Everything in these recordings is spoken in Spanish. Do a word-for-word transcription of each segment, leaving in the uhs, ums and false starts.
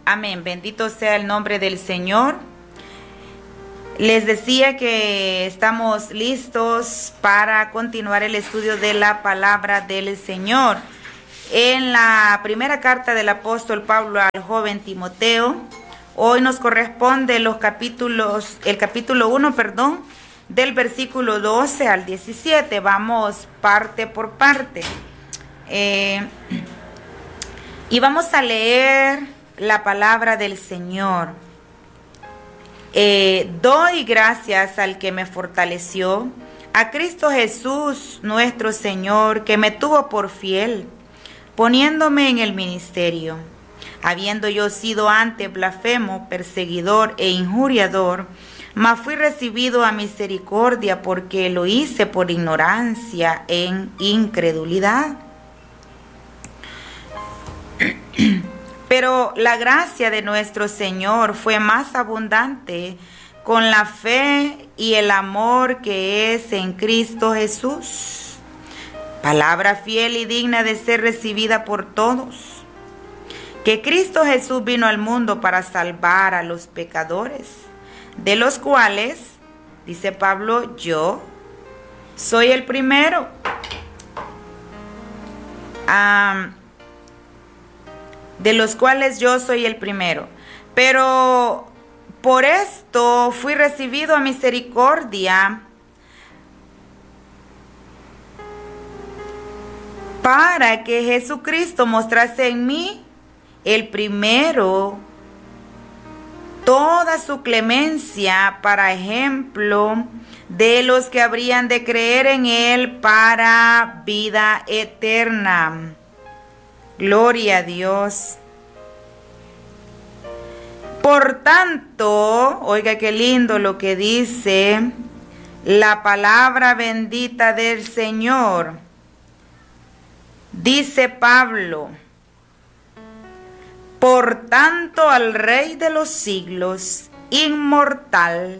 Amén. Bendito sea el nombre del Señor. Les decía que estamos listos para continuar el estudio de la palabra del Señor. En la primera carta del apóstol Pablo al joven Timoteo, hoy nos corresponde los capítulos, el capítulo uno, perdón, del versículo doce al diecisiete. Vamos parte por parte. Eh, y vamos a leer la palabra del Señor. Eh, doy gracias al que me fortaleció, a Cristo Jesús nuestro Señor, que me tuvo por fiel, poniéndome en el ministerio. Habiendo yo sido antes blasfemo, perseguidor e injuriador, mas fui recibido a misericordia porque lo hice por ignorancia en incredulidad. Pero la gracia de nuestro Señor fue más abundante con la fe y el amor que es en Cristo Jesús. Palabra fiel y digna de ser recibida por todos. Que Cristo Jesús vino al mundo para salvar a los pecadores, de los cuales, dice Pablo, yo soy el primero. Ah, de los cuales yo soy el primero. Pero por esto fui recibido a misericordia, para que Jesucristo mostrase en mí, el primero, toda su clemencia para ejemplo de los que habrían de creer en él para vida eterna. Gloria a Dios. Por tanto, oiga qué lindo lo que dice la palabra bendita del Señor. Dice Pablo, por tanto al Rey de los siglos, inmortal,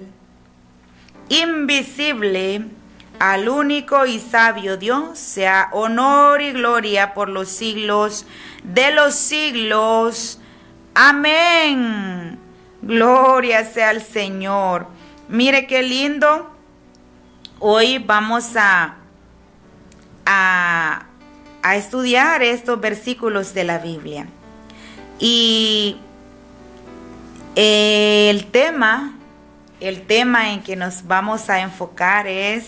invisible, al único y sabio Dios, sea honor y gloria por los siglos de los siglos. Amén. Gloria sea al Señor. Mire qué lindo. Hoy vamos a, a, a estudiar estos versículos de la Biblia. Y el tema... El tema en que nos vamos a enfocar es,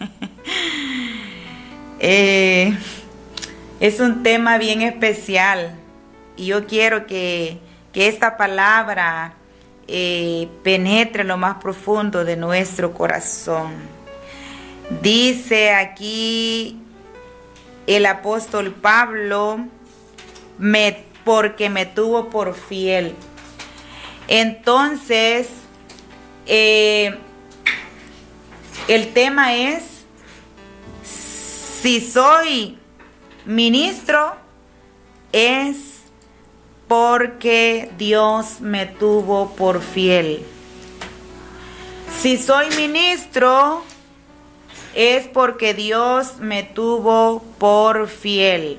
eh, es un tema bien especial. Y yo quiero que, que esta palabra eh, penetre lo más profundo de nuestro corazón. Dice aquí el apóstol Pablo, me, porque me tuvo por fiel. Entonces, Eh, el tema es, si soy ministro, es porque Dios me tuvo por fiel. Si soy ministro, es porque Dios me tuvo por fiel.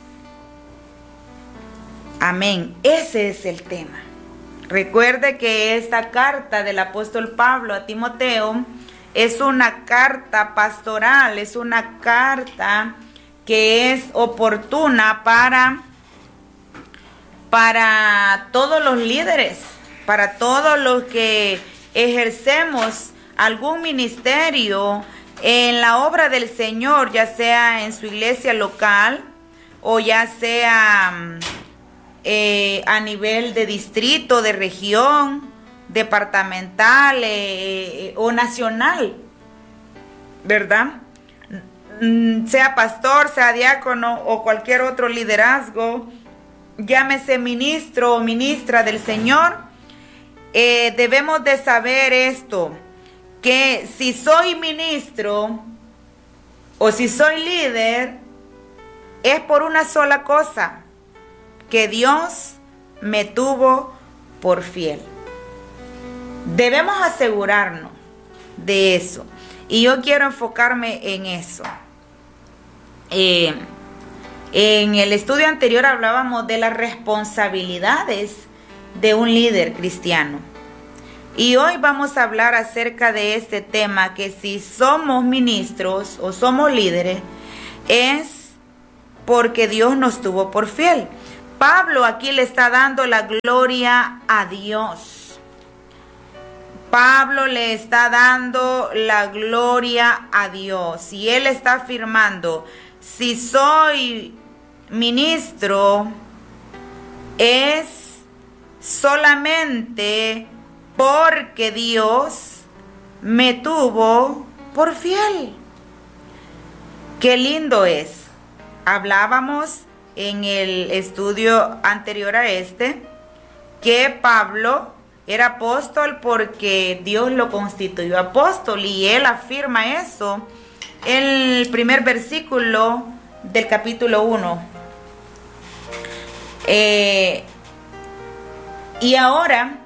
Amén. Ese es el tema. Recuerde que esta carta del apóstol Pablo a Timoteo es una carta pastoral, es una carta que es oportuna para, para todos los líderes, para todos los que ejercemos algún ministerio en la obra del Señor, ya sea en su iglesia local o ya sea Eh, a nivel de distrito, de región, departamental eh, o nacional, ¿verdad? Sea pastor, sea diácono o cualquier otro liderazgo, llámese ministro o ministra del Señor, eh, debemos de saber esto, que si soy ministro o si soy líder, es por una sola cosa, que Dios me tuvo por fiel. Debemos asegurarnos de eso. Y yo quiero enfocarme en eso. Eh, en el estudio anterior hablábamos de las responsabilidades de un líder cristiano. Y hoy vamos a hablar acerca de este tema, que si somos ministros o somos líderes, es porque Dios nos tuvo por fiel. Pablo aquí le está dando la gloria a Dios. Pablo le está dando la gloria a Dios. Y él está afirmando, si soy ministro, es solamente porque Dios me tuvo por fiel. Qué lindo es. Hablábamos en el estudio anterior a este que Pablo era apóstol porque Dios lo constituyó apóstol, y él afirma eso en el primer versículo del capítulo uno. Eh, y ahora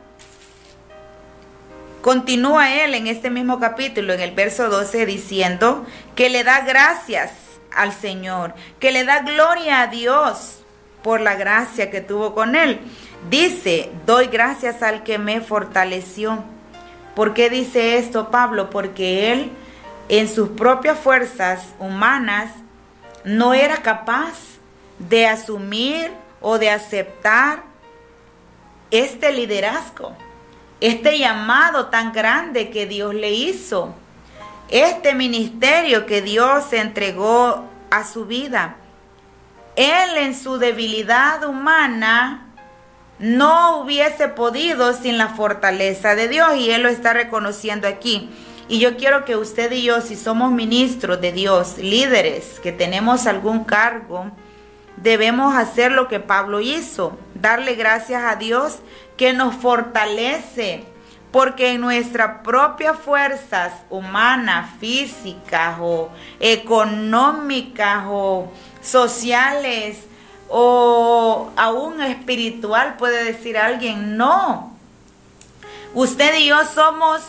continúa él en este mismo capítulo, en el verso doce, diciendo que le da gracias al Señor, que le da gloria a Dios por la gracia que tuvo con él. Dice, doy gracias al que me fortaleció. ¿Por qué dice esto Pablo? Porque él, en sus propias fuerzas humanas, no era capaz de asumir o de aceptar este liderazgo, este llamado tan grande que Dios le hizo, este ministerio que Dios entregó a su vida. Él, en su debilidad humana, no hubiese podido sin la fortaleza de Dios, y él lo está reconociendo aquí. Y yo quiero que usted y yo, si somos ministros de Dios, líderes, que tenemos algún cargo, debemos hacer lo que Pablo hizo, darle gracias a Dios que nos fortalece, porque en nuestras propias fuerzas humanas, físicas o económicas o sociales o aún espiritual, puede decir alguien, no. Usted y yo somos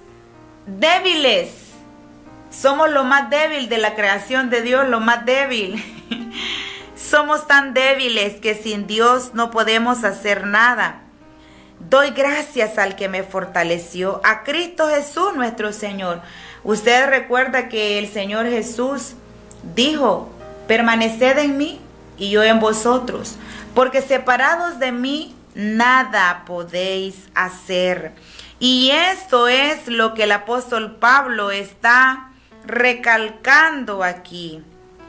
débiles, somos lo más débil de la creación de Dios, lo más débil. Somos tan débiles que sin Dios no podemos hacer nada. Doy gracias al que me fortaleció, a Cristo Jesús nuestro Señor. Usted recuerda que el Señor Jesús dijo, permaneced en mí y yo en vosotros, porque separados de mí nada podéis hacer. Y esto es lo que el apóstol Pablo está recalcando aquí,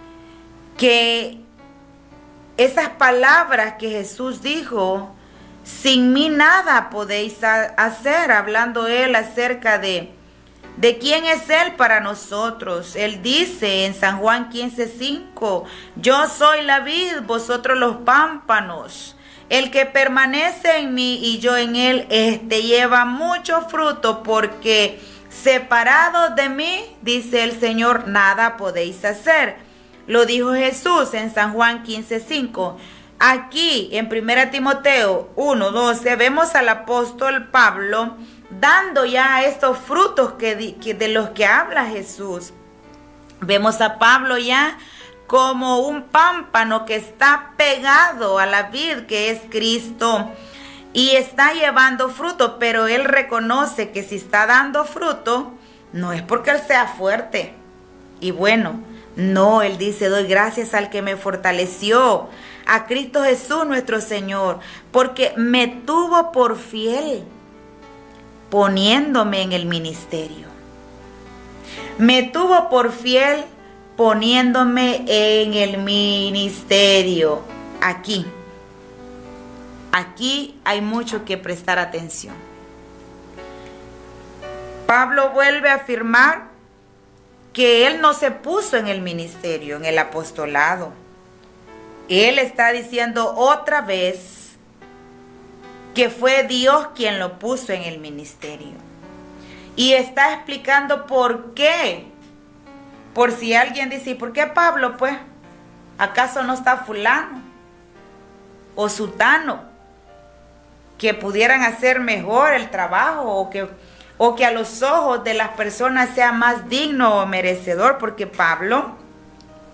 que esas palabras que Jesús dijo, sin mí nada podéis hacer, hablando él acerca de, de quién es él para nosotros. Él dice en San Juan quince cinco, yo soy la vid, vosotros los pámpanos. El que permanece en mí y yo en él, este lleva mucho fruto, porque separados de mí, dice el Señor, nada podéis hacer. Lo dijo Jesús en San Juan quince cinco. Aquí en primera Timoteo uno doce vemos al apóstol Pablo dando ya estos frutos que, que de los que habla Jesús. Vemos a Pablo ya como un pámpano que está pegado a la vid, que es Cristo, y está llevando fruto, pero él reconoce que si está dando fruto, no es porque él sea fuerte y bueno, no, él dice, doy gracias al que me fortaleció, a Cristo Jesús nuestro Señor, porque me tuvo por fiel, poniéndome en el ministerio. Me tuvo por fiel, poniéndome en el ministerio. Aquí, aquí hay mucho que prestar atención. Pablo vuelve a afirmar que él no se puso en el ministerio, en el apostolado. Él está diciendo otra vez que fue Dios quien lo puso en el ministerio. Y está explicando por qué. Por si alguien dice, ¿y por qué Pablo? Pues, ¿acaso no está fulano o sutano que pudieran hacer mejor el trabajo, o que, o que a los ojos de las personas sea más digno o merecedor? Porque Pablo,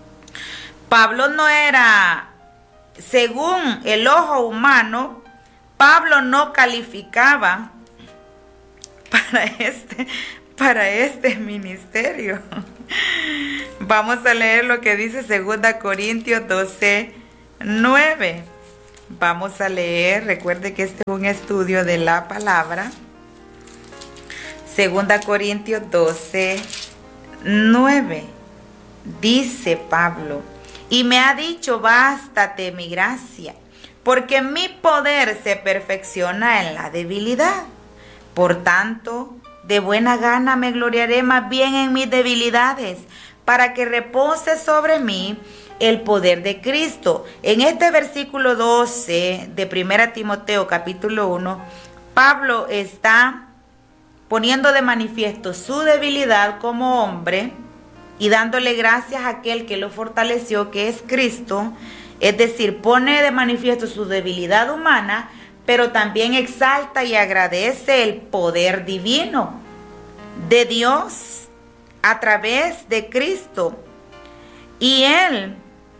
Pablo no era, según el ojo humano, Pablo no calificaba para este, para este ministerio. Vamos a leer lo que dice segunda Corintios doce, nueve. Vamos a leer, recuerde que este es un estudio de la palabra. segunda Corintios doce, nueve. Dice Pablo: y me ha dicho, bástate mi gracia, porque mi poder se perfecciona en la debilidad. Por tanto, de buena gana me gloriaré más bien en mis debilidades, para que repose sobre mí el poder de Cristo. En este versículo doce de primera Timoteo capítulo uno, Pablo está poniendo de manifiesto su debilidad como hombre y dándole gracias a aquel que lo fortaleció, que es Cristo. Es decir, pone de manifiesto su debilidad humana, pero también exalta y agradece el poder divino de Dios a través de Cristo. Y él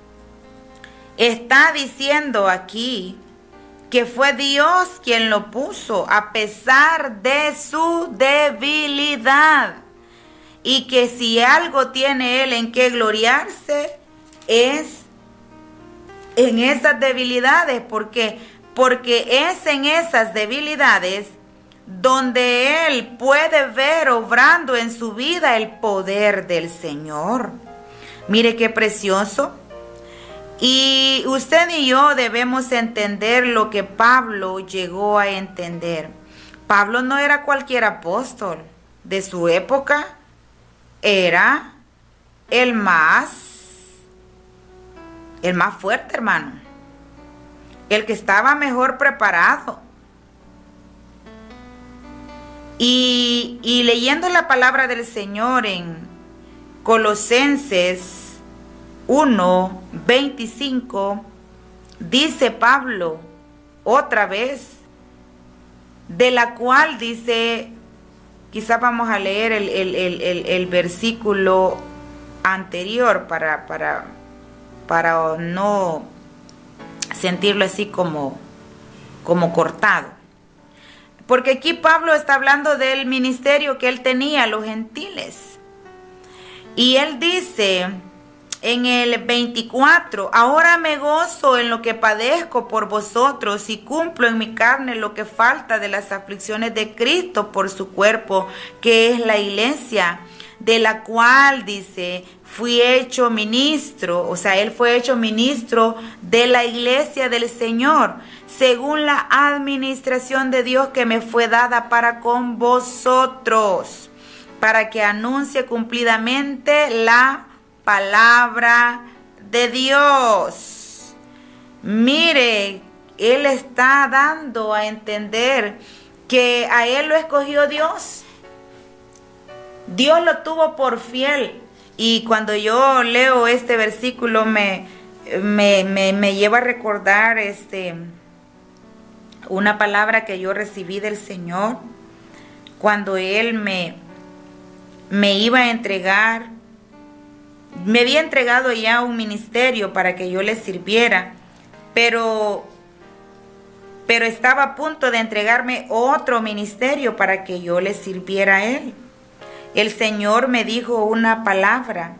está diciendo aquí que fue Dios quien lo puso a pesar de su debilidad, y que si algo tiene él en qué gloriarse es en esas debilidades. ¿Por qué? Porque es en esas debilidades donde él puede ver obrando en su vida el poder del Señor. Mire qué precioso. Y usted y yo debemos entender lo que Pablo llegó a entender. Pablo no era cualquier apóstol. De su época era el más, el más fuerte, hermano. El que estaba mejor preparado. Y, y leyendo la palabra del Señor en Colosenses uno, veinticinco, dice Pablo otra vez, de la cual dice, quizás vamos a leer el, el, el, el, el versículo anterior para, para, para no sentirlo así como, como cortado. Porque aquí Pablo está hablando del ministerio que él tenía a los gentiles. Y él dice en el veinticuatro, ahora me gozo en lo que padezco por vosotros y cumplo en mi carne lo que falta de las aflicciones de Cristo por su cuerpo, que es la iglesia, de la cual, dice, fui hecho ministro. O sea, él fue hecho ministro de la iglesia del Señor, según la administración de Dios que me fue dada para con vosotros, para que anuncie cumplidamente la palabra de Dios. Mire, él está dando a entender que a él lo escogió Dios. Dios lo tuvo por fiel. Y cuando yo leo este versículo me, me, me, me lleva a recordar este, una palabra que yo recibí del Señor cuando Él me, me iba a entregar. Me había entregado ya un ministerio para que yo le sirviera, pero, pero estaba a punto de entregarme otro ministerio para que yo le sirviera a Él. El Señor me dijo una palabra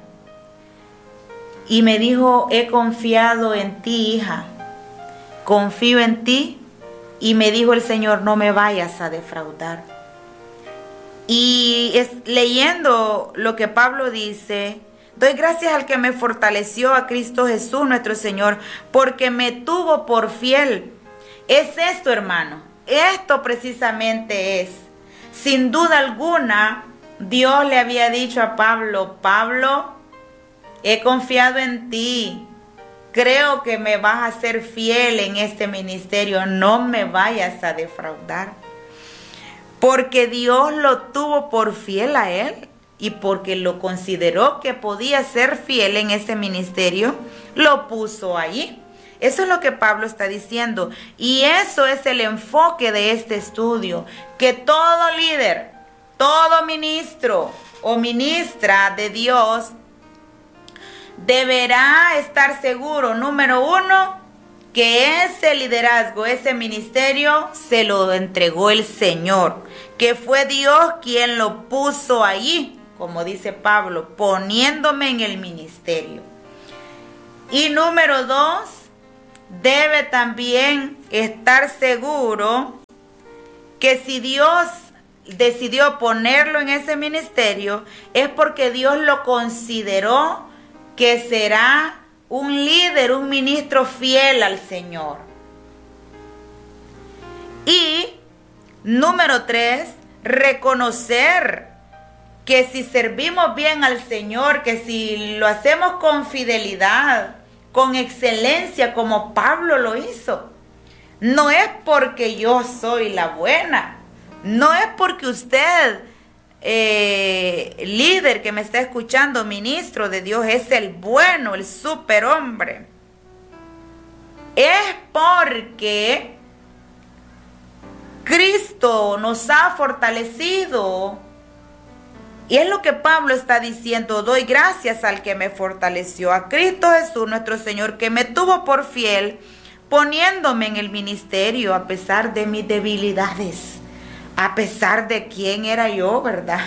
y me dijo, he confiado en ti, hija, confío en ti, y me dijo el Señor, no me vayas a defraudar. Y es, leyendo lo que Pablo dice, doy gracias al que me fortaleció, a Cristo Jesús nuestro Señor, porque me tuvo por fiel. Es esto, hermano, esto precisamente es. Sin duda alguna, Dios le había dicho a Pablo, Pablo, he confiado en ti, creo que me vas a ser fiel en este ministerio, no me vayas a defraudar. Porque Dios lo tuvo por fiel a él y porque lo consideró que podía ser fiel en ese ministerio, lo puso allí. Eso es lo que Pablo está diciendo, y eso es el enfoque de este estudio, que todo líder, todo ministro o ministra de Dios deberá estar seguro, número uno, que ese liderazgo, ese ministerio, se lo entregó el Señor, que fue Dios quien lo puso allí, como dice Pablo, poniéndome en el ministerio. Y número dos, debe también estar seguro que si Dios decidió ponerlo en ese ministerio, es porque Dios lo consideró que será un líder, un ministro fiel al Señor. Y número tres, reconocer que si servimos bien al Señor, que si lo hacemos con fidelidad, con excelencia, como Pablo lo hizo, no es porque yo soy la buena, no es porque usted, eh, líder que me está escuchando, ministro de Dios, es el bueno, el superhombre. Es porque Cristo nos ha fortalecido. Y es lo que Pablo está diciendo: doy gracias al que me fortaleció, a Cristo Jesús nuestro Señor, que me tuvo por fiel, poniéndome en el ministerio a pesar de mis debilidades, a pesar de quién era yo, ¿verdad?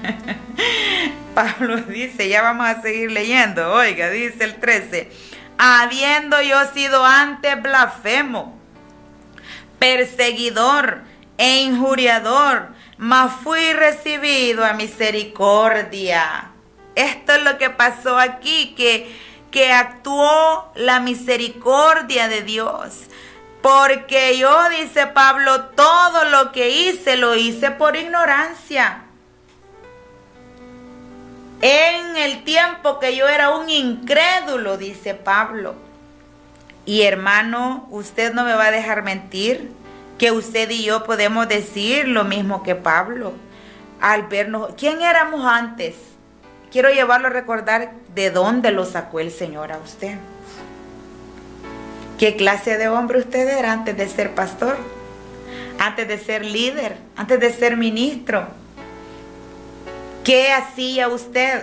Pablo dice, ya vamos a seguir leyendo, oiga, dice el trece, habiendo yo sido antes blasfemo, perseguidor e injuriador, mas fui recibido a misericordia. Esto es lo que pasó aquí, que, que actuó la misericordia de Dios. Porque yo, dice Pablo, todo lo que hice, lo hice por ignorancia. En el tiempo que yo era un incrédulo, dice Pablo. Y hermano, usted no me va a dejar mentir, que usted y yo podemos decir lo mismo que Pablo al vernos. ¿Quién éramos antes? Quiero llevarlo a recordar de dónde lo sacó el Señor a usted. ¿Qué clase de hombre usted era antes de ser pastor? Antes de ser líder, antes de ser ministro. ¿Qué hacía usted?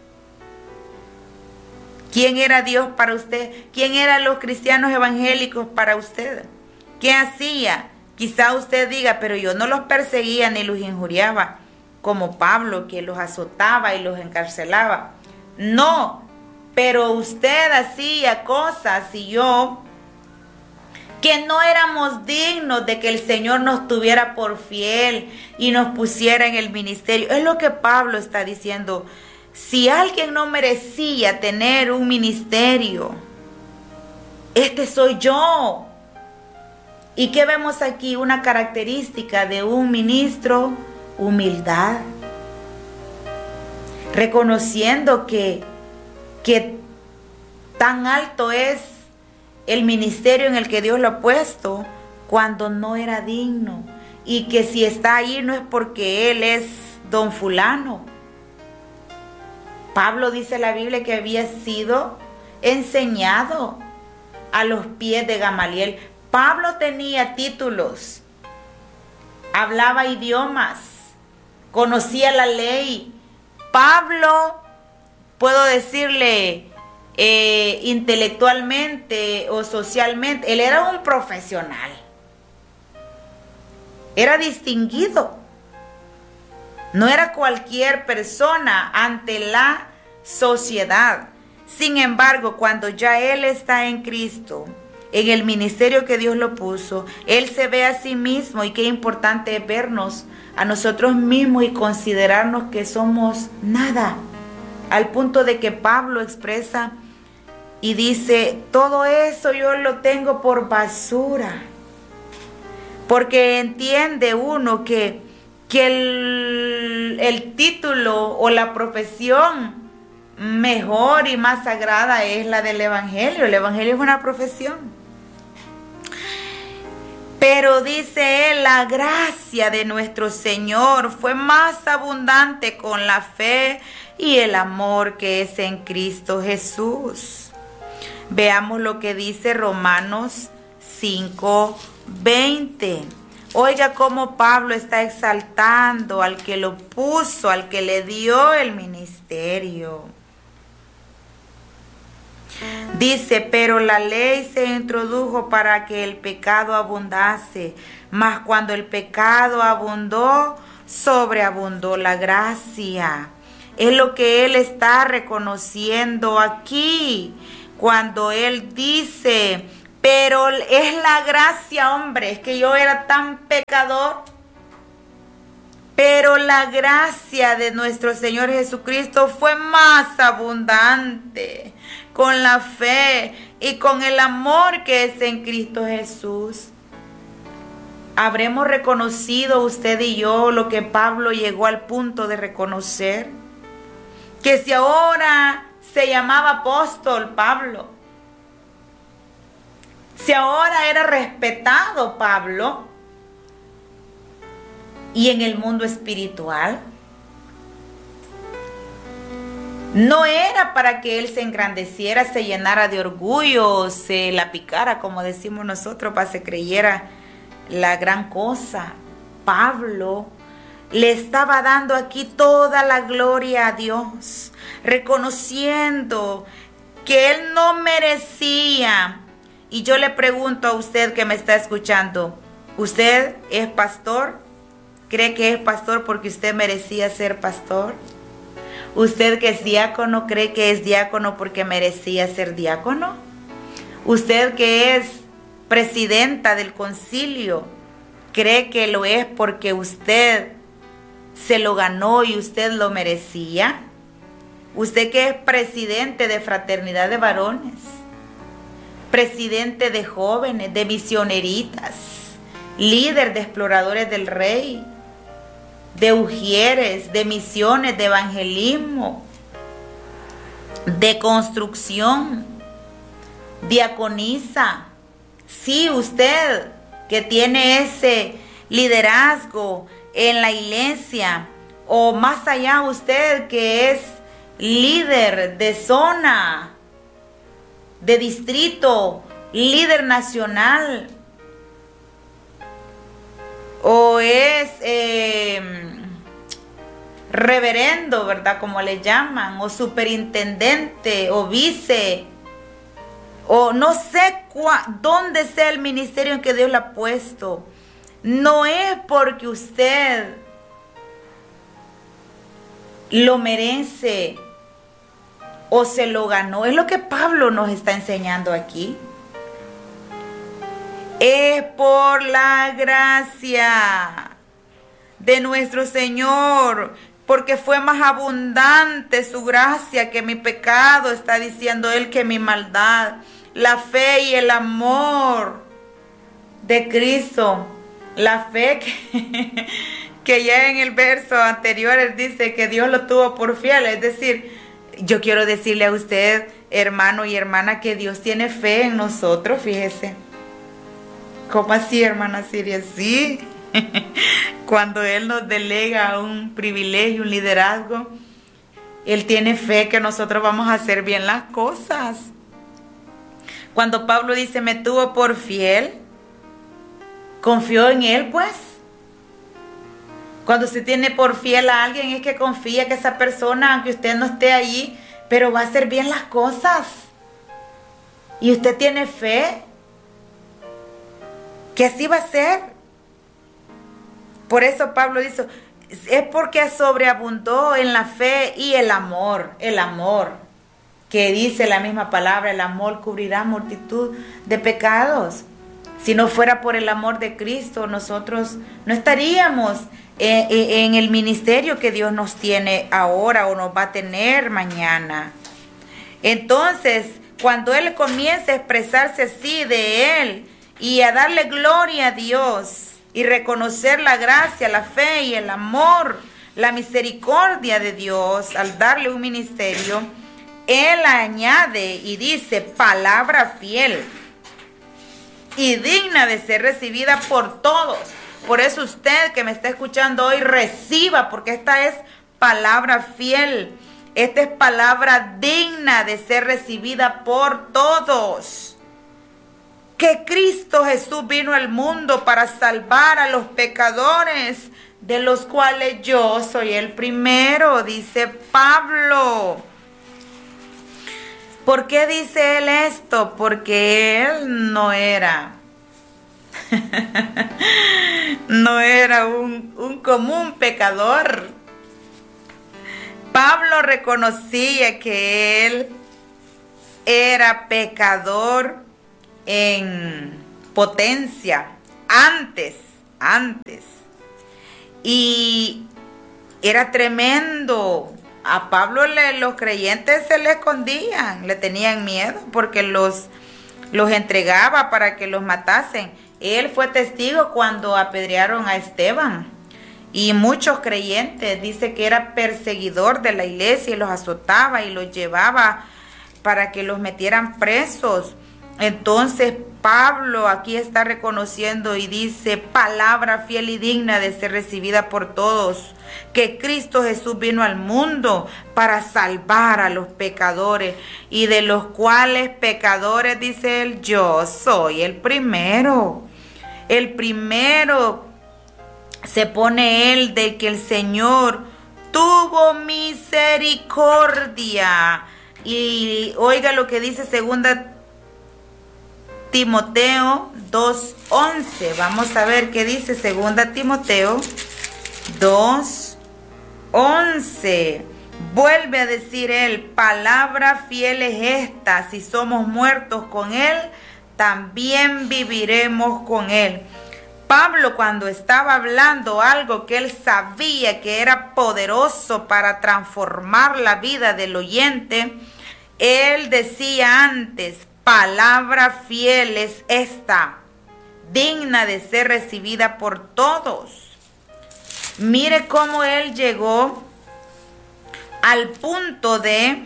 ¿Quién era Dios para usted? ¿Quién eran los cristianos evangélicos para usted? ¿Qué hacía? Quizá usted diga, pero yo no los perseguía ni los injuriaba, como Pablo, que los azotaba y los encarcelaba. No, pero usted hacía cosas y yo, que no éramos dignos de que el Señor nos tuviera por fiel y nos pusiera en el ministerio. Es lo que Pablo está diciendo. Si alguien no merecía tener un ministerio, este soy yo. ¿Y qué vemos aquí? Una característica de un ministro: humildad. Reconociendo que, que tan alto es el ministerio en el que Dios lo ha puesto cuando no era digno. Y que si está ahí no es porque él es don fulano. Pablo dice en la Biblia que había sido enseñado a los pies de Gamaliel. Pablo tenía títulos, hablaba idiomas, conocía la ley. Pablo, puedo decirle, eh, intelectualmente o socialmente, él era un profesional. Era distinguido. No era cualquier persona ante la sociedad. Sin embargo, cuando ya él está en Cristo, en el ministerio que Dios lo puso, él se ve a sí mismo, y qué importante es vernos a nosotros mismos y considerarnos que somos nada, al punto de que Pablo expresa y dice, todo eso yo lo tengo por basura, porque entiende uno que, que el, el título o la profesión mejor y más sagrada es la del Evangelio. El Evangelio es una profesión. Pero dice él, la gracia de nuestro Señor fue más abundante con la fe y el amor que es en Cristo Jesús. Veamos lo que dice Romanos cinco veinte. Oiga cómo Pablo está exaltando al que lo puso, al que le dio el ministerio. Dice, pero la ley se introdujo para que el pecado abundase, mas cuando el pecado abundó, sobreabundó la gracia. Es lo que él está reconociendo aquí, cuando él dice, pero es la gracia, hombre, es que yo era tan pecador, pero la gracia de nuestro Señor Jesucristo fue más abundante con la fe y con el amor que es en Cristo Jesús. ¿Habremos reconocido usted y yo lo que Pablo llegó al punto de reconocer? Que si ahora se llamaba apóstol Pablo, si ahora era respetado Pablo, y en el mundo espiritual, no era para que él se engrandeciera, se llenara de orgullo, se la picara, como decimos nosotros, para que se creyera la gran cosa. Pablo le estaba dando aquí toda la gloria a Dios, reconociendo que él no merecía. Y yo le pregunto a usted que me está escuchando, ¿usted es pastor? ¿Cree que es pastor porque usted merecía ser pastor? ¿Usted que es diácono cree que es diácono porque merecía ser diácono? ¿Usted que es presidenta del concilio cree que lo es porque usted se lo ganó y usted lo merecía? ¿Usted que es presidente de fraternidad de varones, presidente de jóvenes, de misioneritas, líder de exploradores del rey, de ujieres, de misiones, de evangelismo, de construcción, diaconisa? Sí, usted que tiene ese liderazgo en la iglesia, o más allá, usted que es líder de zona, de distrito, líder nacional, o es eh, reverendo, ¿verdad? Como le llaman, o superintendente, o vice, o no sé dónde sea el ministerio en que Dios le ha puesto. No es porque usted lo merece o se lo ganó. Es lo que Pablo nos está enseñando aquí. Es por la gracia de nuestro Señor, porque fue más abundante su gracia que mi pecado, está diciendo él, que mi maldad. La fe y el amor de Cristo, la fe que, que ya en el verso anterior él dice que Dios lo tuvo por fiel. Es decir, yo quiero decirle a usted, hermano y hermana, que Dios tiene fe en nosotros, fíjese. ¿Cómo así, hermana Siria? Sí, cuando Él nos delega un privilegio, un liderazgo, Él tiene fe que nosotros vamos a hacer bien las cosas. Cuando Pablo dice, me tuvo por fiel, confió en Él, pues. Cuando usted tiene por fiel a alguien, es que confía que esa persona, aunque usted no esté allí, pero va a hacer bien las cosas. Y usted tiene fe que así va a ser. Por eso Pablo dice, es porque sobreabundó en la fe y el amor, el amor, que dice la misma palabra, el amor cubrirá multitud de pecados. Si no fuera por el amor de Cristo, nosotros no estaríamos en, en el ministerio que Dios nos tiene ahora o nos va a tener mañana. Entonces, cuando Él comienza a expresarse así de Él, y a darle gloria a Dios y reconocer la gracia, la fe y el amor, la misericordia de Dios al darle un ministerio, Él añade y dice, palabra fiel y digna de ser recibida por todos. Por eso usted que me está escuchando hoy, reciba, porque esta es palabra fiel, esta es palabra digna de ser recibida por todos. Que Cristo Jesús vino al mundo para salvar a los pecadores, de los cuales yo soy el primero, dice Pablo. ¿Por qué dice él esto? Porque él no era, no era un, un común pecador. Pablo reconocía que él era pecador en potencia, antes, antes. Y era tremendo. A Pablo le, los creyentes se le escondían, le tenían miedo porque los, los entregaba para que los matasen. Él fue testigo cuando apedrearon a Esteban. Y muchos creyentes, dice que era perseguidor de la iglesia y los azotaba y los llevaba para que los metieran presos. Entonces Pablo aquí está reconociendo y dice: palabra fiel y digna de ser recibida por todos, que Cristo Jesús vino al mundo para salvar a los pecadores, y de los cuales pecadores, dice él, yo soy el primero. El primero se pone él de que el Señor tuvo misericordia. Y oiga lo que dice segunda Timoteo dos once. Vamos a ver qué dice segunda Timoteo dos once. Vuelve a decir él: palabra fiel es esta, si somos muertos con él, también viviremos con él. Pablo, cuando estaba hablando algo que él sabía que era poderoso para transformar la vida del oyente, él decía antes: palabra fiel es esta, digna de ser recibida por todos. Mire cómo él llegó al punto de,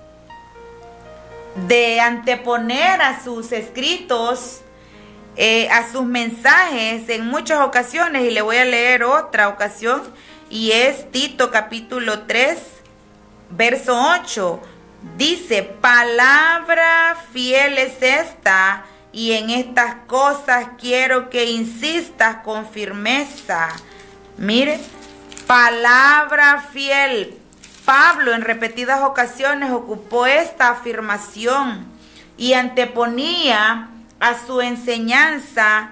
de anteponer a sus escritos, eh, a sus mensajes en muchas ocasiones. Y le voy a leer otra ocasión, y es Tito capítulo tres, verso ocho. Dice: palabra fiel es esta, y en estas cosas quiero que insistas con firmeza. Mire, palabra fiel. Pablo en repetidas ocasiones ocupó esta afirmación y anteponía a su enseñanza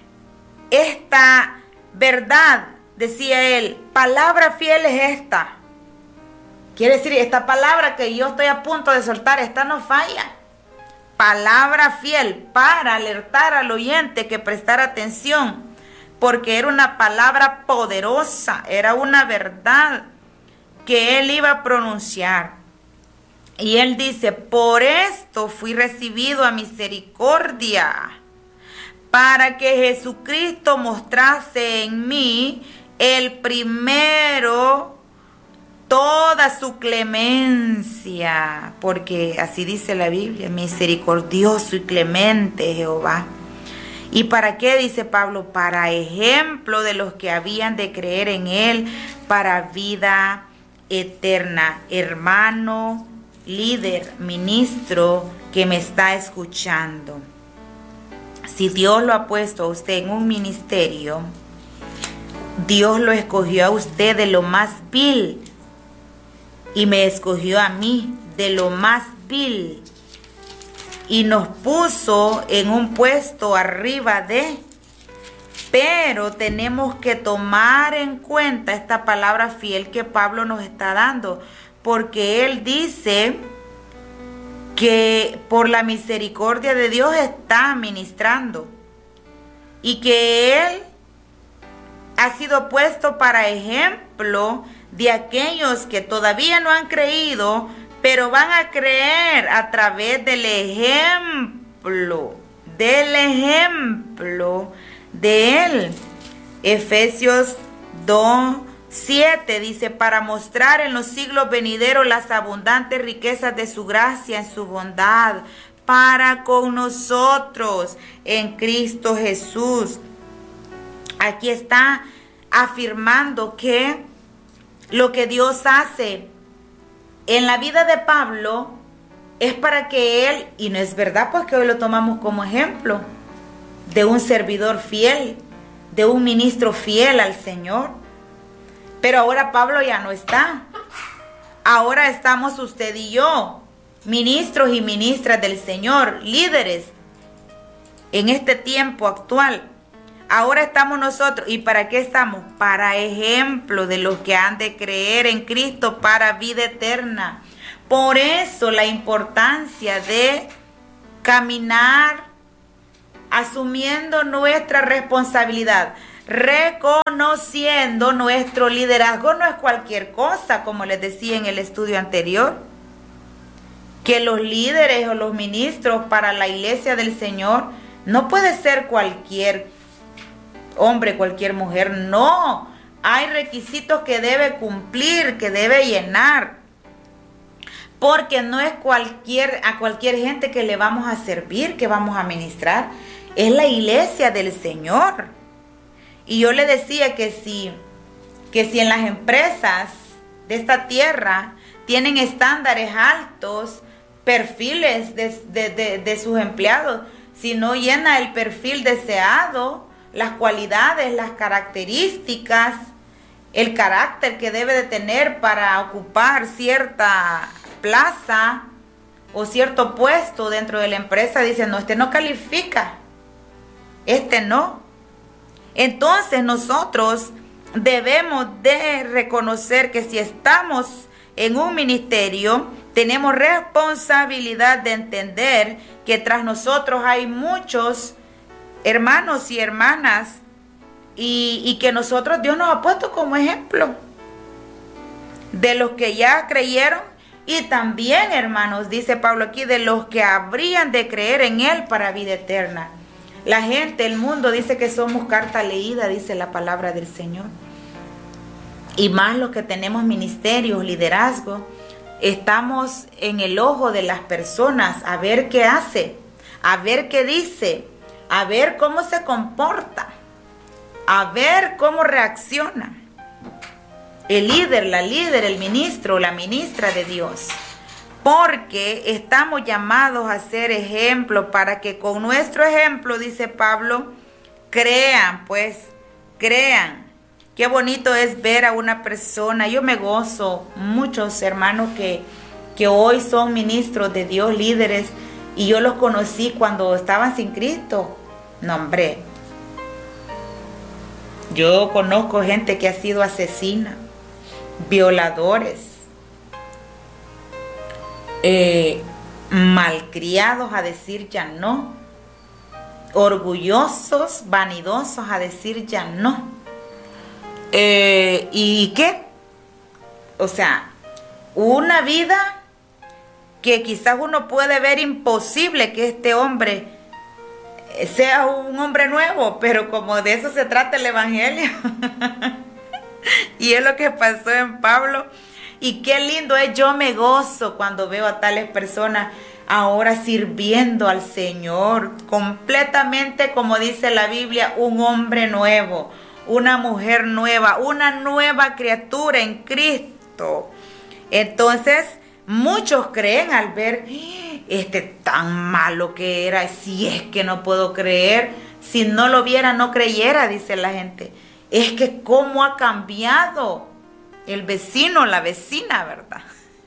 esta verdad. Decía él: palabra fiel es esta. Quiere decir, esta palabra que yo estoy a punto de soltar, esta no falla. Palabra fiel, para alertar al oyente que prestara atención, porque era una palabra poderosa, era una verdad que él iba a pronunciar. Y él dice: por esto fui recibido a misericordia, para que Jesucristo mostrase en mí el primero toda su clemencia, porque así dice la Biblia: misericordioso y clemente Jehová. ¿Y para qué? Dice Pablo: para ejemplo de los que habían de creer en él para vida eterna. Hermano, líder, ministro que me está escuchando, si Dios lo ha puesto a usted en un ministerio, Dios lo escogió a usted de lo más vil, y me escogió a mí de lo más vil, y nos puso en un puesto arriba de. Pero tenemos que tomar en cuenta esta palabra fiel que Pablo nos está dando, porque él dice que por la misericordia de Dios está ministrando, y que él ha sido puesto para ejemplo de aquellos que todavía no han creído, pero van a creer a través del ejemplo, del ejemplo de él. Efesios dos siete dice: para mostrar en los siglos venideros las abundantes riquezas de su gracia en su bondad para con nosotros en Cristo Jesús. Aquí está afirmando que lo que Dios hace en la vida de Pablo es para que él, y no es verdad, pues que hoy lo tomamos como ejemplo de un servidor fiel, de un ministro fiel al Señor. Pero ahora Pablo ya no está. Ahora estamos usted y yo. ministros y ministras del Señor, líderes en este tiempo actual. Ahora estamos nosotros. ¿Y para qué estamos? Para ejemplo de los que han de creer en Cristo para vida eterna. Por eso la importancia de caminar asumiendo nuestra responsabilidad, reconociendo nuestro liderazgo. No es cualquier cosa, como les decía en el estudio anterior, que los líderes o los ministros para la iglesia del Señor no puede ser cualquier hombre, cualquier mujer. No, hay requisitos que debe cumplir, que debe llenar, porque no es cualquier a cualquier gente que le vamos a servir, que vamos a ministrar. Es la iglesia del Señor. Y yo le decía que si, que si en las empresas de esta tierra tienen estándares altos, perfiles de, de, de, de sus empleados, si no llena el perfil deseado, las cualidades, las características, el carácter que debe de tener para ocupar cierta plaza o cierto puesto dentro de la empresa, dicen, no, este no califica, este no. Entonces nosotros debemos de reconocer que si estamos en un ministerio, tenemos responsabilidad de entender que tras nosotros hay muchos hermanos y hermanas y, y que nosotros, Dios nos ha puesto como ejemplo de los que ya creyeron y también, hermanos, dice Pablo aquí, de los que habrían de creer en Él para vida eterna. La gente, el mundo dice que somos carta leída, dice la palabra del Señor. Y más los que tenemos ministerios, liderazgo, estamos en el ojo de las personas a ver qué hace, a ver qué dice, a ver cómo se comporta, a ver cómo reacciona. El líder, la líder, el ministro, la ministra de Dios. Porque estamos llamados a ser ejemplo para que con nuestro ejemplo, dice Pablo, crean, pues, crean. Qué bonito es ver a una persona. Yo me gozo, muchos hermanos que, que hoy son ministros de Dios, líderes, y yo los conocí cuando estaban sin Cristo. No, hombre. Yo conozco gente que ha sido asesina, violadores, eh, malcriados a decir ya no, orgullosos, vanidosos a decir ya no. Eh, ¿Y qué? O sea, una vida que quizás uno puede ver imposible que este hombre sea un hombre nuevo, pero como de eso se trata el evangelio. Y es lo que pasó en Pablo. Y qué lindo es, yo me gozo cuando veo a tales personas ahora sirviendo al Señor, completamente, como dice la Biblia, un hombre nuevo, una mujer nueva, una nueva criatura en Cristo. Entonces, muchos creen al ver, este tan malo que era, si es que no puedo creer, si no lo viera, no creyera, dice la gente. Es que cómo ha cambiado el vecino, la vecina, ¿verdad?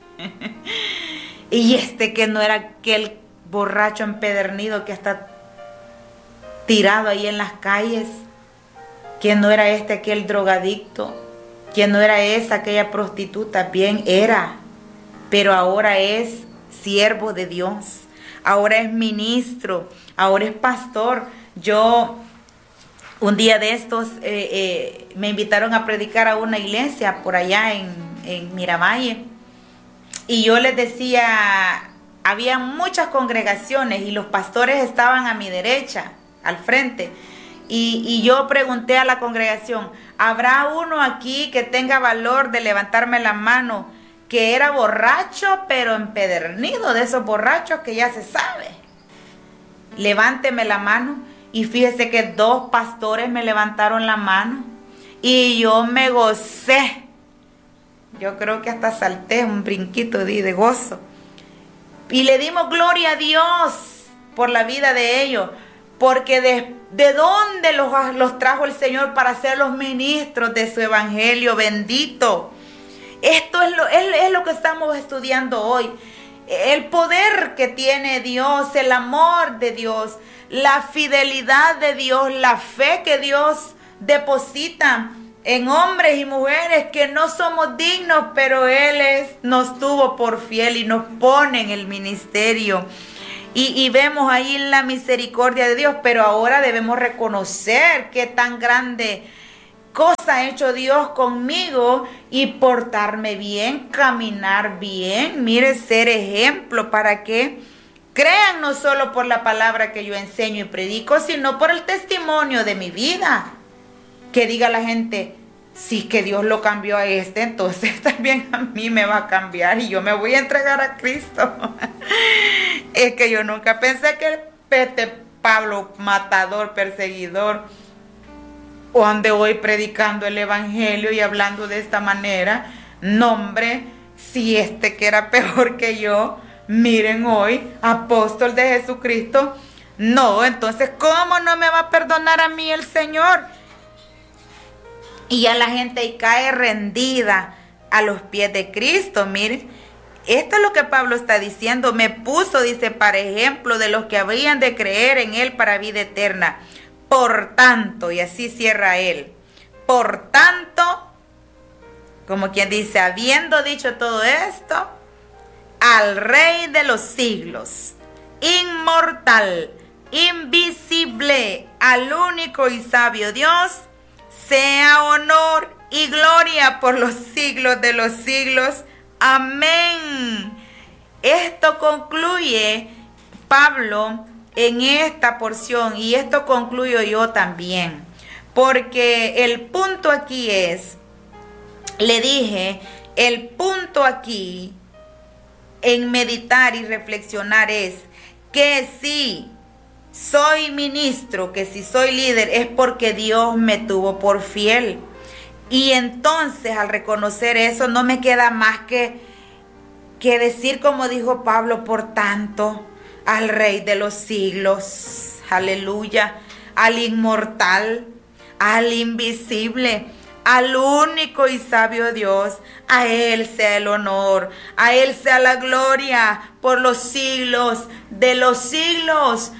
Y este que no era aquel borracho empedernido que está tirado ahí en las calles, que no era este aquel drogadicto, que no era esa aquella prostituta, bien era, pero ahora es siervo de Dios, ahora es ministro, ahora es pastor. Yo un día de estos eh, eh, me invitaron a predicar a una iglesia por allá en, en Miravalle, y yo les decía, había muchas congregaciones y los pastores estaban a mi derecha, al frente, y, y yo pregunté a la congregación, ¿habrá uno aquí que tenga valor de levantarme la mano, que era borracho pero empedernido, de esos borrachos que ya se sabe? Levánteme la mano. Y fíjese que dos pastores me levantaron la mano y yo me gocé. Yo creo que hasta salté un brinquito de, de gozo. Y le dimos gloria a Dios por la vida de ellos. Porque de, de dónde los, los trajo el Señor para ser los ministros de su evangelio bendito. Esto es lo, es, es lo que estamos estudiando hoy. el poder que tiene Dios, el amor de Dios, la fidelidad de Dios, la fe que Dios deposita en hombres y mujeres que no somos dignos, pero Él es, nos tuvo por fiel y nos pone en el ministerio. Y, y vemos ahí la misericordia de Dios, pero ahora debemos reconocer qué tan grande cosa ha hecho Dios conmigo y portarme bien, caminar bien, mire, ser ejemplo para que crean no solo por la palabra que yo enseño y predico, sino por el testimonio de mi vida. Que diga la gente, sí, que Dios lo cambió a este, entonces también a mí me va a cambiar y yo me voy a entregar a Cristo. Es que yo nunca pensé que este Pablo, matador, perseguidor, o ande hoy predicando el evangelio y hablando de esta manera. No, hombre, si este que era peor que yo, miren hoy, apóstol de Jesucristo. No, entonces, ¿cómo no me va a perdonar a mí el Señor? Y ya la gente ahí cae rendida a los pies de Cristo. Miren, esto es lo que Pablo está diciendo. Me puso, dice, para ejemplo de los que habrían de creer en Él para vida eterna. Por tanto, y así cierra él, por tanto, como quien dice, habiendo dicho todo esto, al Rey de los siglos, inmortal, invisible, al único y sabio Dios, sea honor y gloria por los siglos de los siglos. Amén. Esto concluye Pablo en esta porción, y esto concluyo yo también, porque el punto aquí es, le dije, el punto aquí en meditar y reflexionar es que si soy ministro, que si soy líder, es porque Dios me tuvo por fiel. Y entonces al reconocer eso no me queda más que, que decir como dijo Pablo, por tanto, al Rey de los siglos, aleluya, al inmortal, al invisible, al único y sabio Dios, a Él sea el honor, a Él sea la gloria por los siglos de los siglos.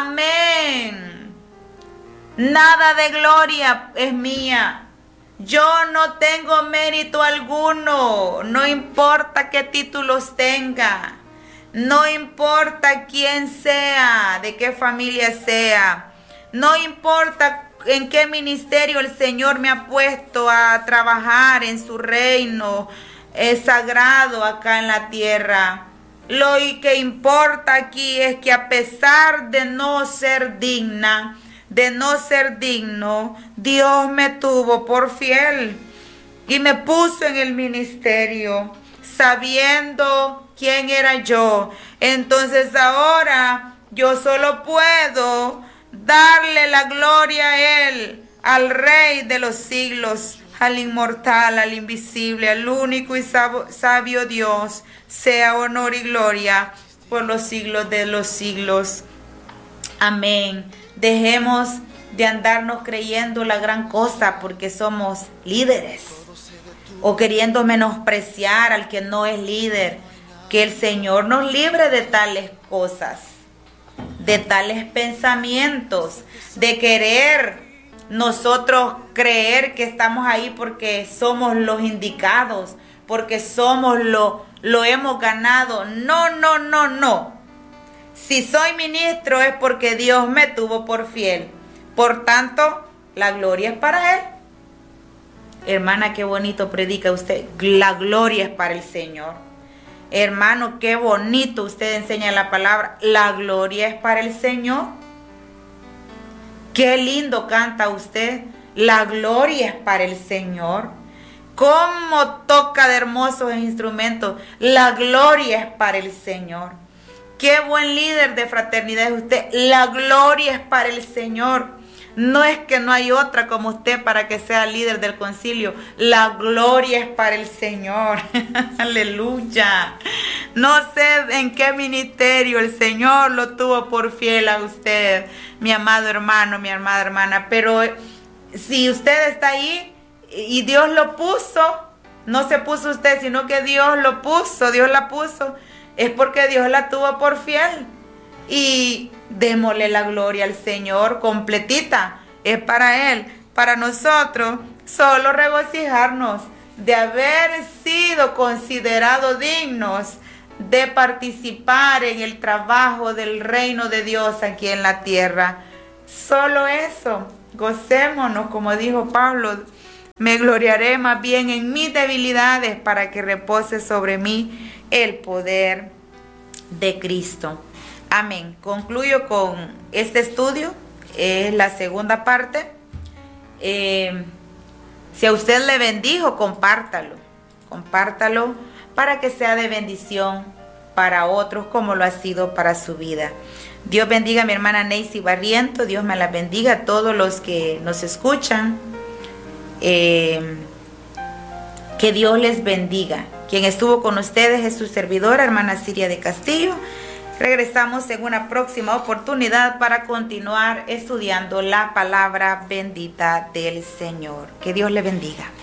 Amén. Nada de gloria es mía. Yo no tengo mérito alguno, no importa qué títulos tenga. No importa quién sea, de qué familia sea, no importa en qué ministerio el Señor me ha puesto a trabajar en su reino es sagrado acá en la tierra. Lo que importa aquí es que a pesar de no ser digna, de no ser digno, Dios me tuvo por fiel y me puso en el ministerio sabiendo quién era yo. Entonces ahora yo solo puedo darle la gloria a Él, al Rey de los siglos, al inmortal, al invisible, al único y sabio Dios, sea honor y gloria por los siglos de los siglos. Amén. Dejemos de andarnos creyendo la gran cosa porque somos líderes, o queriendo menospreciar al que no es líder. Que el Señor nos libre de tales cosas, de tales pensamientos, de querer nosotros creer que estamos ahí porque somos los indicados, porque somos lo, lo hemos ganado. No, no, no, no. Si soy ministro es porque Dios me tuvo por fiel. Por tanto, la gloria es para Él. Hermana, qué bonito predica usted. La gloria es para el Señor. Hermano, qué bonito usted enseña la palabra. La gloria es para el Señor. Qué lindo canta usted. La gloria es para el Señor. Cómo toca de hermosos instrumentos. La gloria es para el Señor. Qué buen líder de fraternidad es usted. La gloria es para el Señor. No es que no hay otra como usted para que sea líder del concilio. La gloria es para el Señor. Aleluya. No sé en qué ministerio el Señor lo tuvo por fiel a usted, mi amado hermano, mi amada hermana. Pero si usted está ahí y Dios lo puso, no se puso usted, sino que Dios lo puso, Dios la puso. es porque Dios la tuvo por fiel. Y démosle la gloria al Señor completita. Es para Él. Para nosotros, solo regocijarnos de haber sido considerados dignos de participar en el trabajo del reino de Dios aquí en la tierra. Solo eso. Gocémonos, como dijo Pablo. Me gloriaré más bien en mis debilidades para que repose sobre mí el poder de Cristo. Amén. Concluyo con este estudio. Es la segunda parte. Eh, si a usted le bendijo, compártalo. Compártalo para que sea de bendición para otros como lo ha sido para su vida. Dios bendiga a mi hermana Neisy Barriento. Dios me la bendiga a todos los que nos escuchan. Eh, que Dios les bendiga. Quien estuvo con ustedes es su servidora, hermana Siria de Castillo. Regresamos en una próxima oportunidad para continuar estudiando la palabra bendita del Señor. Que Dios le bendiga.